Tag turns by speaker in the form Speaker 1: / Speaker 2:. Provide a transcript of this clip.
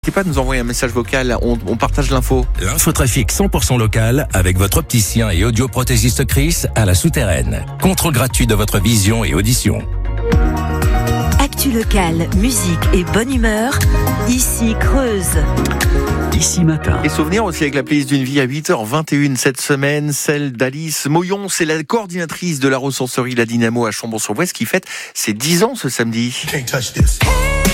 Speaker 1: N'hésitez pas à nous envoyer un message vocal, on partage l'info.
Speaker 2: L'infotrafic 100% local avec votre opticien et audioprothésiste Chris à la Souterraine. Contrôle gratuit de votre vision et audition.
Speaker 3: Actu local, musique et bonne humeur, ici Creuse.
Speaker 4: Ici Matin.
Speaker 1: Et souvenirs aussi avec la playlist d'une vie à 8h21 cette semaine, celle d'Alice Moyon. C'est la coordinatrice de la ressourcerie La Dynamo à Chambon-sur-Vouesse qui fête ses 10 ans ce samedi.
Speaker 5: Can't touch this.